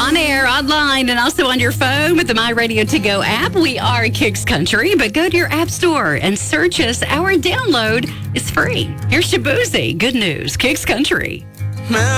On air, online, and also on your phone with the My Radio To Go app. We are Kicks Country, but go to your app store and search us. Our download is free. Here's Shabuzi. Good news. Kicks Country.